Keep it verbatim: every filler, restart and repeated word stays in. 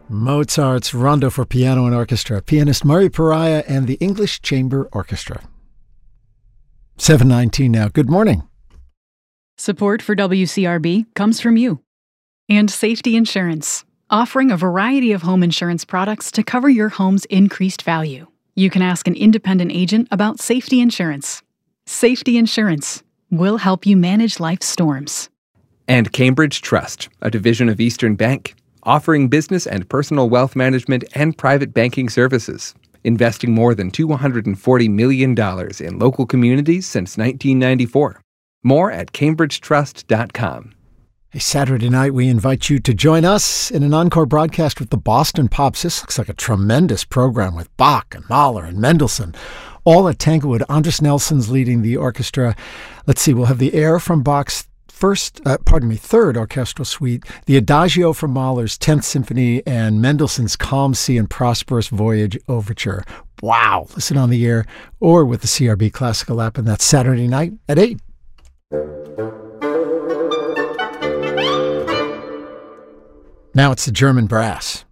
Mozart's Rondo for Piano and Orchestra, pianist Murray Pariah and the English Chamber Orchestra. seven nineteen now. Good morning. Support for W C R B comes from you. And Safety Insurance, offering a variety of home insurance products to cover your home's increased value. You can ask an independent agent about safety insurance. Safety Insurance will help you manage life's storms. And Cambridge Trust, a division of Eastern Bank, offering business and personal wealth management and private banking services, investing more than two hundred forty million dollars in local communities since nineteen ninety-four. More at cambridge trust dot com. Hey, Saturday night, we invite you to join us in an encore broadcast with the Boston Pops. This looks like a tremendous program with Bach and Mahler and Mendelssohn, all at Tanglewood. Andres Nelson's leading the orchestra. Let's see, we'll have the air from Bach's first, uh, pardon me, third orchestral suite, the Adagio from Mahler's tenth Symphony, and Mendelssohn's Calm Sea and Prosperous Voyage Overture. Wow! Listen on the air or with the C R B Classical app, and that's Saturday night at eight. Now it's the German brass.